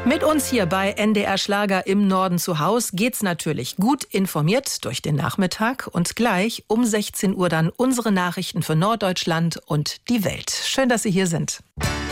Mit uns hier bei NDR Schlager im Norden zu Haus geht's natürlich gut informiert durch den Nachmittag und gleich um 16 Uhr dann unsere Nachrichten für Norddeutschland und die Welt. Schön, dass Sie hier sind.